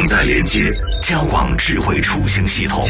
承载连接，交广智慧出行系统。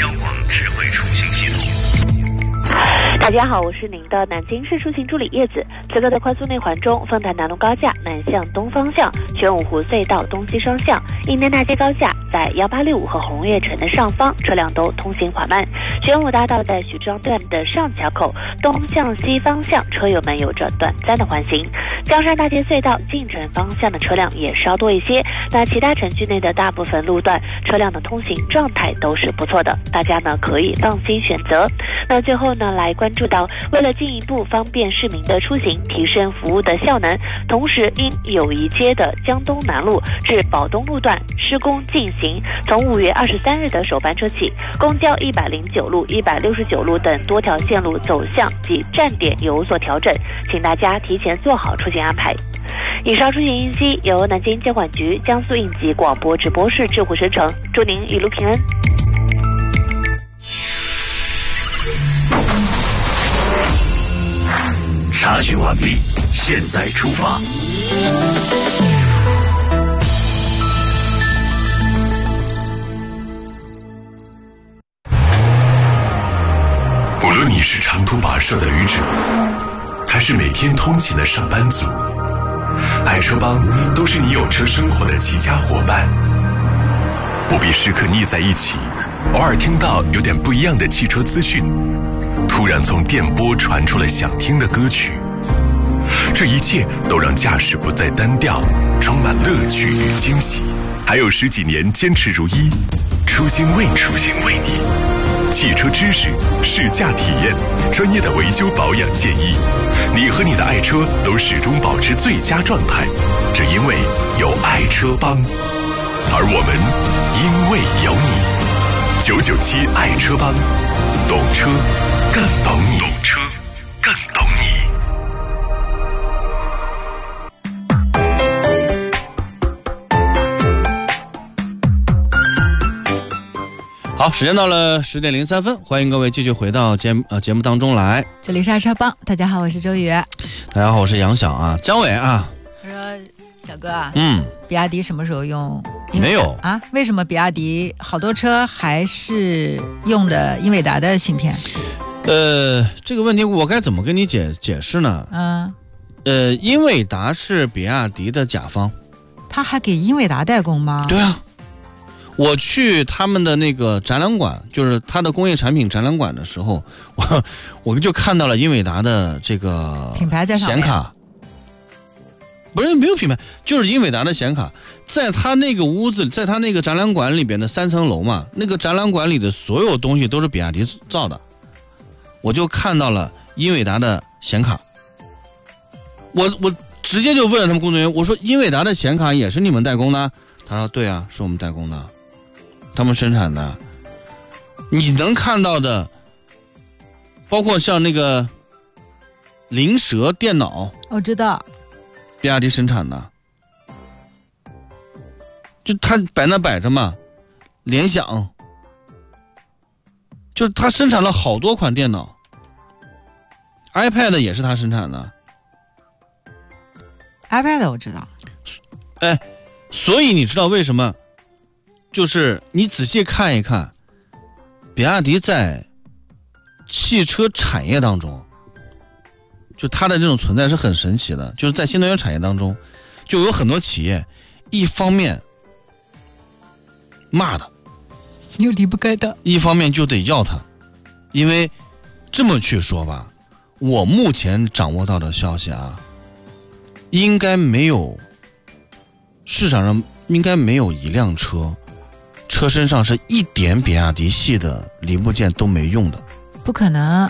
大家好，我是您的南京市出行助理叶子。此刻的快速内环中，丰台南路高架南向东方向，玄武湖隧道东西双向，应天大街高架在1865和红叶城的上方，车辆都通行缓慢。玄武大道在许庄段的上桥口东向西方向，车友们有着短暂的缓行。江山大街隧道进城方向的车辆也稍多一些，那其他城区内的大部分路段车辆的通行状态都是不错的，大家呢可以放心选择。那最后呢，来关注到为了进一步方便市民的出行，提升服务的效能，同时因友谊街的江东南路至宝东路段施工进行，从5月23日的首班车起，公交109路、169路等多条线路走向及站点有所调整，请大家提前做好出行安排。以上出行信息由南京交管局江苏应急广播直播室智慧生成，祝您一路平安。 查询完毕，现在出发。无论你是长途跋涉的旅者，还是每天通勤的上班族，爱车帮都是你有车生活的极佳伙伴。不必时刻腻在一起，偶尔听到有点不一样的汽车资讯，突然从电波传出了想听的歌曲，这一切都让驾驶不再单调，充满乐趣与惊喜。还有10几年坚持如一，初心为你。汽车知识、试驾体验、专业的维修保养建议，你和你的爱车都始终保持最佳状态，只因为有爱车帮，而我们因为有你。997爱车帮，懂车更懂你。 好，时间到了10点03分，欢迎各位继续回到节目当中来。 这里是爱车帮，大家好，我是周宇。 大家好，我是杨晓啊，姜伟啊。 他说小哥啊，比亚迪什么时候用？ 没有啊？为什么比亚迪好多车还是用的英伟达的芯片？ 这个问题我该怎么跟你解释呢？英伟达是比亚迪的甲方。 他还给英伟达代工吗？ 对啊。我去他们的那个展览馆，就是他的工业产品展览馆的时候，我就看到了英伟达的这个品牌在上面， 显卡，不是没有品牌，就是英伟达的显卡，在他那个屋子，在他那个展览馆里边的3层楼嘛，那个展览馆里的所有东西都是比亚迪造的，我就看到了英伟达的显卡，我直接就问了他们工作人员，我说英伟达的显卡也是你们代工的？他说对啊，是我们代工的。他们生产的，你能看到的，包括像那个灵蛇电脑， 我知道， 比亚迪生产的，就它摆着嘛，联想，就是它生产了好多款电脑 ，iPad 也是它生产的 ，iPad 我知道， 所以你知道为什么？就是你仔细看一看，比亚迪在汽车产业当中，就它的这种存在是很神奇的。就是在新能源产业当中，就有很多企业，一方面骂他， 又离不开他， 一方面就得要他，因为这么去说吧，我目前掌握到的消息啊，应该没有市场上应该没有一辆车身上是一点比亚迪系的零部件都没用的， 不可能。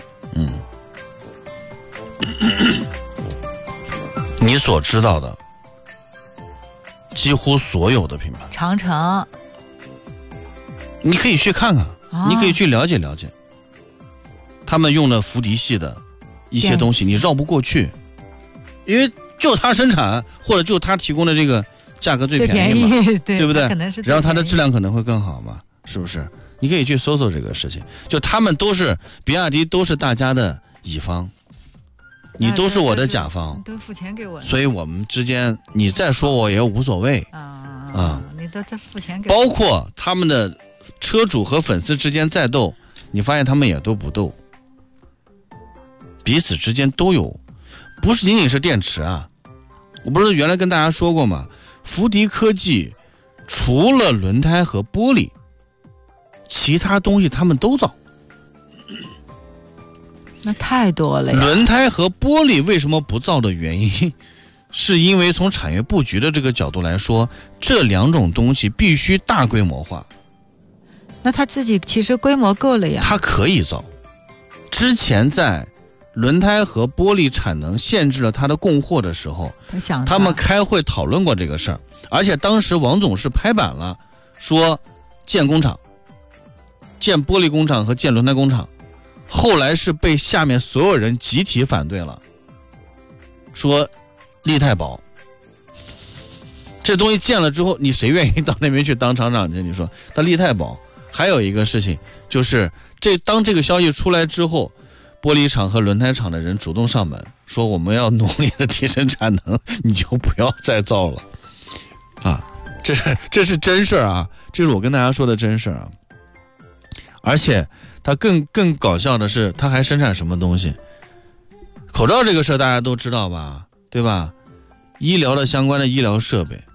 你所知道的几乎所有的品牌， 长城， 你可以去看看，你可以去了解了解，他们用的福迪系的一些东西，你绕不过去，因为就他生产或者就他提供的这个价格最便宜嘛，对不对？然后它的质量可能会更好嘛，是不是？你可以去搜搜这个事情，就他们都是比亚迪，都是大家的乙方，你都是我的甲方， 都付钱给我， 所以我们之间你再说我也无所谓啊， 你都在付钱给， 包括他们的车主和粉丝之间再斗，你发现他们也都不斗，彼此之间都有，不是仅仅是电池啊。我不是原来跟大家说过吗？福迪科技除了轮胎和玻璃，其他东西他们都造。 那太多了呀。 轮胎和玻璃为什么不造的原因，是因为从产业布局的这个角度来说，这两种东西必须大规模化。 那他自己其实规模够了呀。 它可以造。之前在轮胎和玻璃产能限制了它的供货的时候，他们开会讨论过这个事儿，而且当时王总是拍板了，说建工厂，建玻璃工厂和建轮胎工厂。后来是被下面所有人集体反对了，说利太薄，这东西建了之后，你谁愿意到那边去当厂长去？你说它利太薄。还有一个事情就是，当这个消息出来之后，玻璃厂和轮胎厂的人主动上门，说我们要努力的提升产能，你就不要再造了，啊，这是真事儿啊，这是我跟大家说的真事儿啊。而且它更搞笑的是，它还生产什么东西？口罩这个事儿大家都知道吧，对吧？医疗的相关的医疗设备，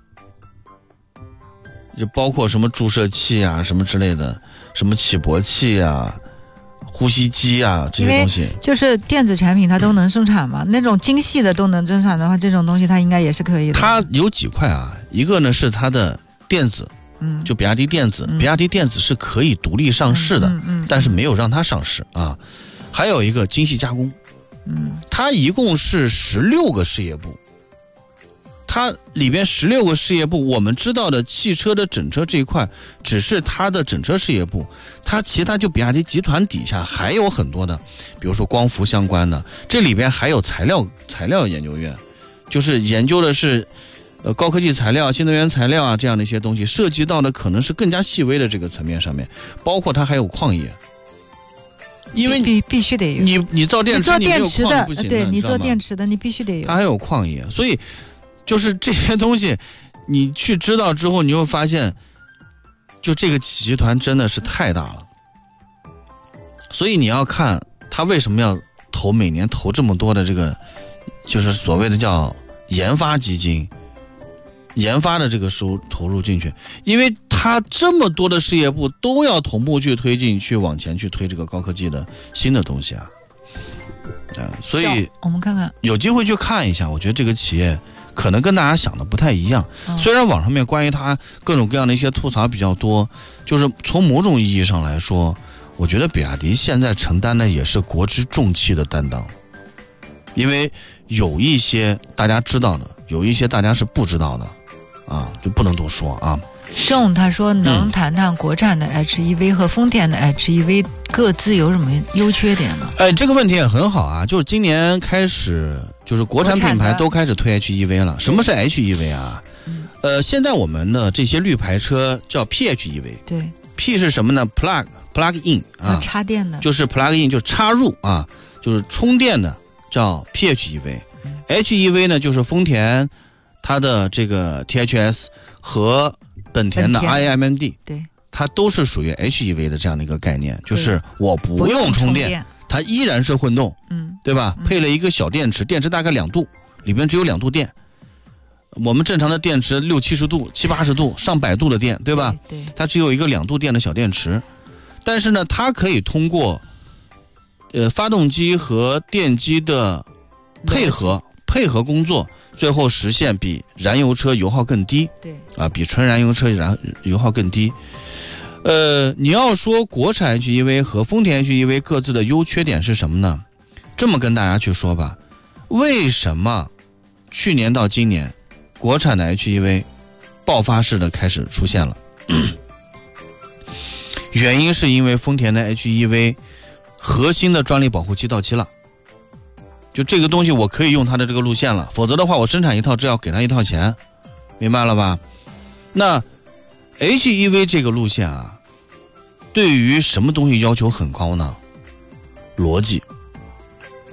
就包括什么注射器啊，什么之类的，什么起搏器啊、呼吸机啊这些东西， 就是电子产品它都能生产嘛。那种精细的都能生产的话，这种东西它应该也是可以的。 它有几块啊，一个呢是它的电子。就比亚迪电子，比亚迪电子是可以独立上市的，但是没有让它上市啊。还有一个精细加工，它一共是16个事业部，它里边16个事业部，我们知道的汽车的整车这一块只是它的整车事业部，它其他就比亚迪集团底下还有很多的，比如说光伏相关的，这里边还有材料研究院，就是研究的是高科技材料、新能源材料啊，这样的一些东西，涉及到的可能是更加细微的这个层面上面，包括它还有矿业，因为必须得有。 你造电池，你没有矿不行的， 对，你做电池的，你必须得有。 它还有矿业，所以就是这些东西，你去知道之后，你会发现，就这个集团真的是太大了。所以你要看它为什么要每年投这么多的这个，就是所谓的叫研发基金。研发的这个投入进去，因为它这么多的事业部都要同步去推进，去往前去推这个高科技的新的东西啊，所以我们看看， 有机会去看一下，我觉得这个企业可能跟大家想的不太一样。虽然网上面关于它各种各样的一些吐槽比较多，就是从某种意义上来说，我觉得比亚迪现在承担的也是国之重器的担当，因为有一些大家知道的，有一些大家是不知道的。就不能多说啊。 仲他说能谈谈国产的 HEV 和丰田的 HEV 各自有什么优缺点吗？ 这个问题也很好啊。就是今年开始，就是国产品牌都开始推 HEV 了。什么是 HEV 啊？现在我们的这些绿牌车叫 PHEV。对 ，P 是什么呢 ？Plug in 啊， 插电的， 就是 Plug in 就插入啊，就是充电的叫 PHEV。HEV 呢就是丰田。它的这个 THS 和本田的 iMMD， 对，它都是属于 HEV 的这样的一个概念，就是我不用充电，它依然是混动，对吧？配了一个小电池，电池大概2度，里边只有2度电。我们正常的电池60-70度、70-80度、上100度的电，对吧？对，它只有一个2度电的小电池，但是呢，它可以通过发动机和电机的配合工作。最后实现比燃油车油耗更低，对啊，比纯燃油车油耗更低。你要说国产 HEV 和丰田 HEV 各自的优缺点是什么呢？这么跟大家去说吧，为什么去年到今年国产的 HEV 爆发式的开始出现了？原因是因为丰田的 HEV 核心的专利保护期到期了。就这个东西我可以用它的这个路线了，否则的话我生产一套只要给它一套钱，明白了吧？那 HEV 这个路线啊，对于什么东西要求很高呢？逻辑。